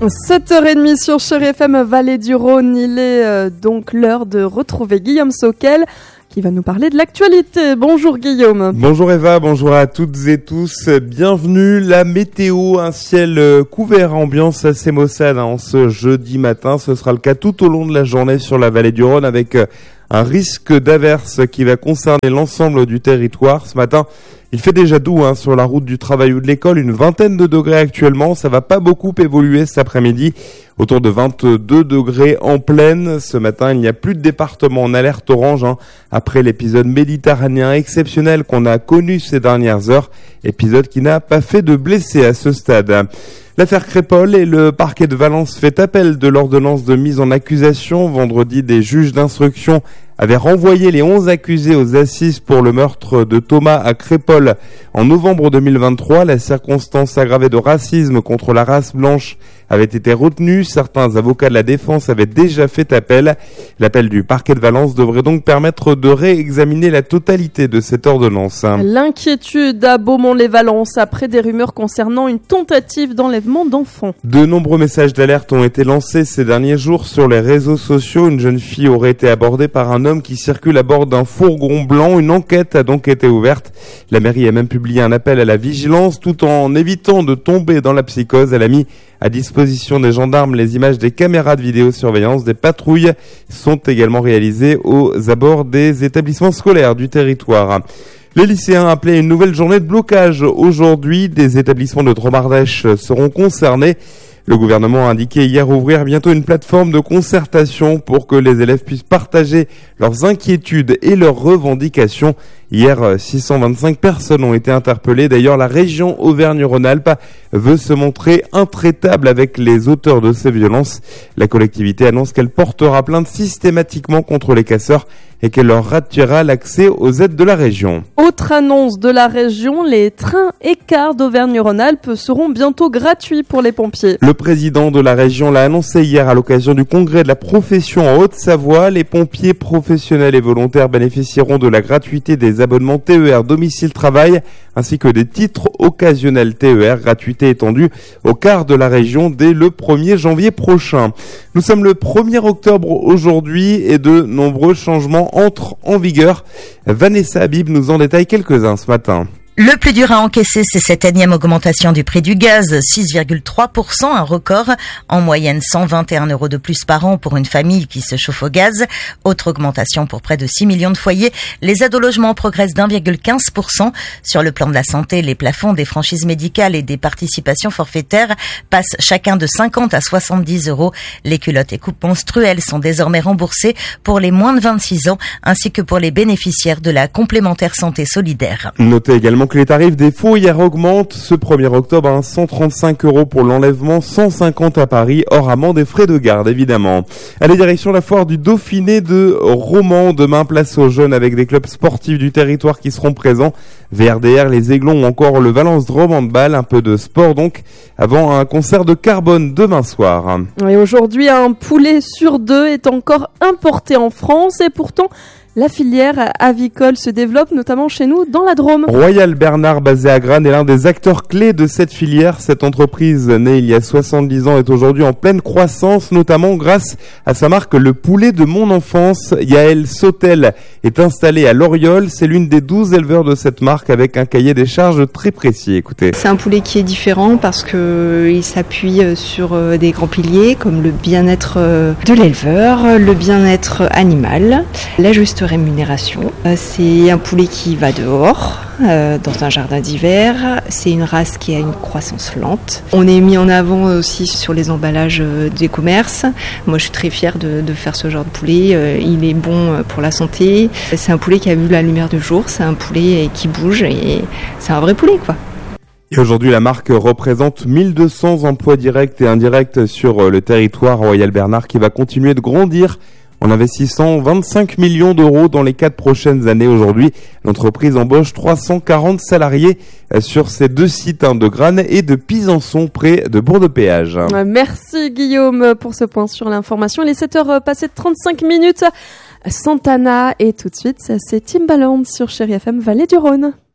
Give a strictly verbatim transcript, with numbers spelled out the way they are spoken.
sept heures trente sur Chérie F M Vallée du Rhône. Il est euh, donc l'heure de retrouver Guillaume Sauquel qui va nous parler de l'actualité. Bonjour Guillaume. Bonjour Eva, bonjour à toutes et tous. Bienvenue. La météo, un ciel couvert, ambiance assez maussade hein, en ce jeudi matin. Ce sera le cas tout au long de la journée sur la Vallée du Rhône avec un risque d'averse qui va concerner l'ensemble du territoire. Ce matin, il fait déjà doux hein, sur la route du travail ou de l'école, une vingtaine de degrés actuellement. Ça va pas beaucoup évoluer cet après-midi, autour de vingt-deux degrés en pleine. Ce matin, il n'y a plus de département en alerte orange hein, après l'épisode méditerranéen exceptionnel qu'on a connu ces dernières heures. Épisode qui n'a pas fait de blessés à ce stade. L'affaire Crépol et le parquet de Valence fait appel de l'ordonnance de mise en accusation. Vendredi, des juges d'instruction avaient renvoyé les onze accusés aux assises pour le meurtre de Thomas à Crépol en novembre deux mille vingt-trois. La circonstance aggravée de racisme contre la race blanche avait été retenue. Certains avocats de la défense avaient déjà fait appel. L'appel du parquet de Valence devrait donc permettre de réexaminer la totalité de cette ordonnance. L'inquiétude à Beaumont-les-Valences après des rumeurs concernant une tentative d'enlèvement d'enfants. De nombreux messages d'alerte ont été lancés ces derniers jours sur les réseaux sociaux. Une jeune fille aurait été abordée par un homme qui circule à bord d'un fourgon blanc. Une enquête a donc été ouverte. La mairie a même publié un appel à la vigilance tout en évitant de tomber dans la psychose. Elle a mis à disposition des gendarmes les images des caméras de vidéosurveillance. Des patrouilles sont également réalisées aux abords des établissements scolaires du territoire. Les lycéens appelaient une nouvelle journée de blocage. Aujourd'hui, des établissements de Dromardèche seront concernés. Le gouvernement a indiqué hier ouvrir bientôt une plateforme de concertation pour que les élèves puissent partager leurs inquiétudes et leurs revendications. Hier, six cent vingt-cinq personnes ont été interpellées. D'ailleurs, la région Auvergne-Rhône-Alpes veut se montrer intraitable avec les auteurs de ces violences. La collectivité annonce qu'elle portera plainte systématiquement contre les casseurs et qu'elle leur retirera l'accès aux aides de la région. Autre annonce de la région, les trains et cars d'Auvergne-Rhône-Alpes seront bientôt gratuits pour les pompiers. Le président de la région l'a annoncé hier à l'occasion du congrès de la profession en Haute-Savoie. Les pompiers professionnels et volontaires bénéficieront de la gratuité des abonnements T E R domicile-travail ainsi que des titres occasionnels T E R, gratuité étendue aux cars de la région dès le premier janvier prochain. Nous sommes le premier octobre aujourd'hui et de nombreux changements entrent en vigueur. Vanessa Habib nous en détaille quelques-uns ce matin. Le plus dur à encaisser, c'est cette énième augmentation du prix du gaz, six virgule trois pour cent, un record. En moyenne, cent vingt et un euros de plus par an pour une famille qui se chauffe au gaz. Autre augmentation pour près de six millions de foyers. Les aides au logement progressent d'un virgule quinze pour cent. Sur le plan de la santé, les plafonds des franchises médicales et des participations forfaitaires passent chacun de cinquante à soixante-dix euros. Les culottes et coupes menstruelles sont désormais remboursées pour les moins de vingt-six ans, ainsi que pour les bénéficiaires de la complémentaire santé solidaire. Notez également que les tarifs des fourrières augmentent. Ce premier octobre, à cent trente-cinq euros pour l'enlèvement, cent cinquante à Paris, hors amende et frais de garde, évidemment. Allez, direction la foire du Dauphiné de Romans. Demain, place aux jeunes avec des clubs sportifs du territoire qui seront présents. V R D R, les Aiglons ou encore le Valence Drôme Handball. Un peu de sport donc, avant un concert de Carbone demain soir. Et aujourd'hui, un poulet sur deux est encore importé en France et pourtant, la filière avicole se développe notamment chez nous dans la Drôme. Royal Bernard, basé à Grane, est l'un des acteurs clés de cette filière. Cette entreprise, née il y a soixante-dix ans, est aujourd'hui en pleine croissance, notamment grâce à sa marque Le Poulet de mon enfance. Yael Sautel est installée à Loriol. C'est l'une des douze éleveurs de cette marque avec un cahier des charges très précis. Écoutez. C'est un poulet qui est différent parce que il s'appuie sur des grands piliers comme le bien-être de l'éleveur, le bien-être animal, la juste rémunération. C'est un poulet qui va dehors, euh, dans un jardin d'hiver. C'est une race qui a une croissance lente. On est mis en avant aussi sur les emballages des commerces. Moi, je suis très fière de, de faire ce genre de poulet. Il est bon pour la santé. C'est un poulet qui a vu la lumière du jour. C'est un poulet qui bouge et c'est un vrai poulet, quoi. Et aujourd'hui, la marque représente mille deux cents emplois directs et indirects sur le territoire. Royal Bernard qui va continuer de grandir en investissant vingt-cinq millions d'euros dans les quatre prochaines années. Aujourd'hui, l'entreprise embauche trois cent quarante salariés sur ses deux sites de Grane et de Pisançon, près de Bourg-de-Péage. Merci Guillaume pour ce point sur l'information. Il est sept heures passées de trente-cinq minutes. Santana et tout de suite, c'est Timbaland sur Chérie F M Vallée du Rhône.